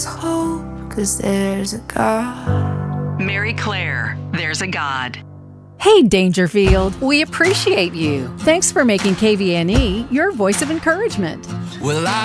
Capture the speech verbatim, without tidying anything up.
hope, 'cause there's a God. Mary Claire, There's a God. Hey, Dangerfield, we appreciate you. Thanks for making K V N E your voice of encouragement. Well, I